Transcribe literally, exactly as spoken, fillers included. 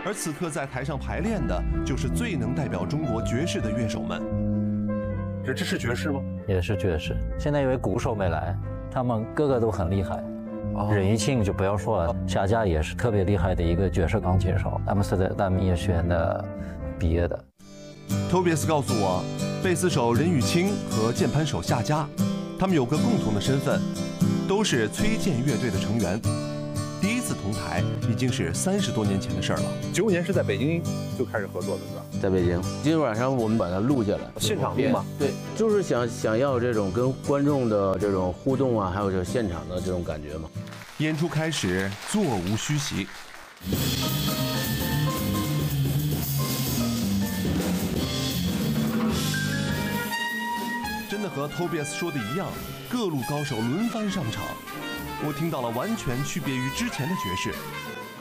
而此刻在台上排练的就是最能代表中国爵士的乐手们。 这这是爵士吗？ 也是爵士。现在因为鼓手没来，他们个个都很厉害。哦、任玉庆就不要说了，夏家也是特别厉害的一个爵士钢琴手，阿姆斯特丹音乐学院的毕业的。 Tobias 告诉我，贝斯手任玉清和键盘手夏家，他们有个共同的身份，都是崔健乐队的成员。第一次同台已经是三十多年前的事儿了。 九五年是在北京就开始合作的是吧？ 在北京，今天晚上我们把它录下来， 现场录吗？ 对，就是想想要这种跟观众的这种互动啊，还有这现场的这种感觉嘛。 演出开始，座无虚席。真的和 Tobias 说的一样，各路高手轮番上场。我听到了完全区别于之前的爵士，